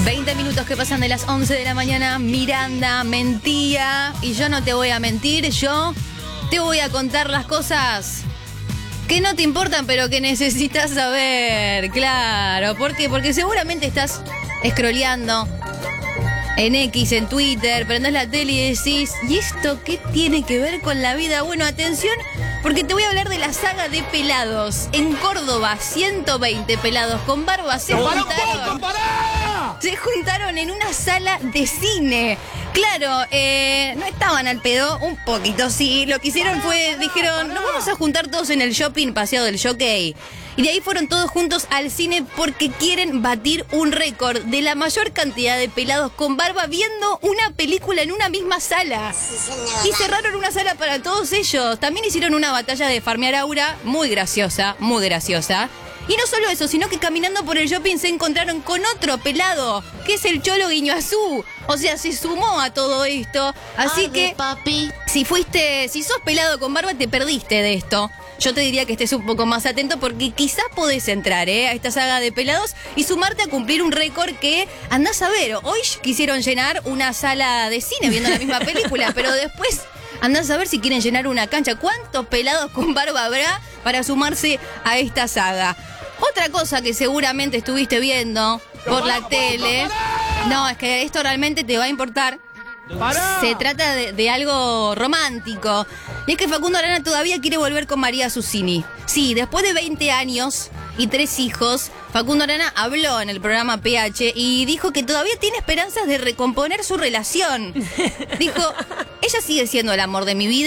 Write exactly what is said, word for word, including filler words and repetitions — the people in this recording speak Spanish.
veinte minutos que pasan de las once de la mañana. Miranda mentía y yo no te voy a mentir. Yo te voy a contar las cosas que no te importan, pero que necesitas saber. Claro, ¿por qué? Porque seguramente estás scrolleando en X, en Twitter, prendés la tele y decís, ¿y esto qué tiene que ver con la vida? Bueno, atención, porque te voy a hablar de la saga de pelados. En Córdoba, ciento veinte pelados con barba se juntaron. Se juntaron en una sala de cine. Claro, eh, no estaban al pedo, un poquito sí. Lo que hicieron fue, dijeron, nos vamos a juntar todos en el shopping Paseo del Jockey. Y de ahí fueron todos juntos al cine porque quieren batir un récord de la mayor cantidad de pelados con barba viendo una película en una misma sala. Y cerraron una sala para todos ellos. También hicieron una batalla de farmear aura muy graciosa, muy graciosa. Y no solo eso, sino que caminando por el shopping se encontraron con otro pelado, que es el Cholo Guiñazú. O sea, se sumó a todo esto. Así Arde, que, papi. si fuiste, si sos pelado con barba, te perdiste de esto. Yo te diría que estés un poco más atento porque quizás podés entrar ¿eh? a esta saga de pelados y sumarte a cumplir un récord que, andás a ver, hoy quisieron llenar una sala de cine viendo la misma película, pero después andás a ver si quieren llenar una cancha. ¿Cuántos pelados con barba habrá para sumarse a esta saga? Otra cosa que seguramente estuviste viendo por la tele, no, es que esto realmente te va a importar. ¡Pará! Se trata de, de algo romántico. Y es que Facundo Arana todavía quiere volver con María Susini. Sí, después de veinte años y tres hijos, Facundo Arana habló en el programa P H y dijo que todavía tiene esperanzas de recomponer su relación. Dijo, ella sigue siendo el amor de mi vida.